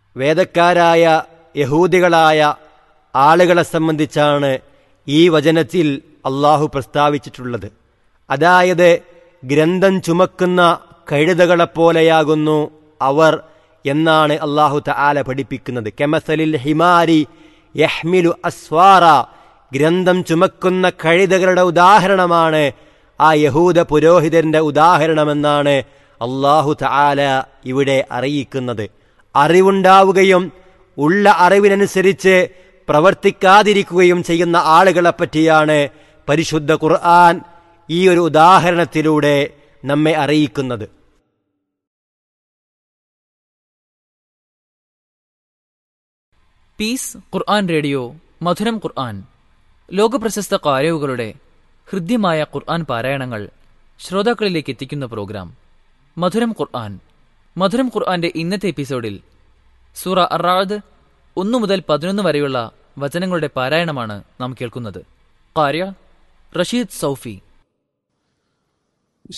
വേദക്കാരായ യഹൂദികളായ ആളുകളെ സംബന്ധിച്ചാണ് ഈ വചനത്തിൽ അള്ളാഹു പ്രസ്താവിച്ചിട്ടുള്ളത്. അതായത് ഗ്രന്ഥം ചുമക്കുന്ന കഴുതകളെപ്പോലെയാകുന്നു അവർ എന്നാണ് അള്ളാഹു തആല പഠിപ്പിക്കുന്നത്. കെമസലിൽ ഹിമാരി യഹ്മിലു അസ്വാറ, ഗ്രന്ഥം ചുമക്കുന്ന കഴുതകളുടെ ഉദാഹരണമാണ് ആ യഹൂദ പുരോഹിതന്റെ ഉദാഹരണമെന്നാണ് അള്ളാഹു തആല ഇവിടെ അറിയിക്കുന്നത്. അറിവുണ്ടാവുകയും ഉള്ള അറിവിനനുസരിച്ച് പ്രവർത്തിക്കാതിരിക്കുകയും ചെയ്യുന്ന ആളുകളെ പറ്റിയാണ് പരിശുദ്ധ ഖുർആൻ ഈ ഒരു ഉദാഹരണത്തിലൂടെ നമ്മെ അറിയിക്കുന്നത്. പീസ് ഖുർആൻ റേഡിയോ മധുരം ഖുർആൻ, ലോകപ്രശസ്ത ഖാരിഉകളുടെ ഹൃദ്യമായ ഖുർആൻ പാരായണങ്ങൾ ശ്രോതാക്കളിലേക്ക് എത്തിക്കുന്ന പ്രോഗ്രാം മധുരം ഖുർആൻ. മധുരം ഖുർആന്റെ ഇന്നത്തെ എപ്പിസോഡിൽ സൂറ അർ-റഅദ് 1 മുതൽ 11 വരെയുള്ള വചനങ്ങളുടെ പാരായണമാണ് നാം കേൾക്കുന്നത്. ഖാരിഅ റഷീദ് സൗഫി.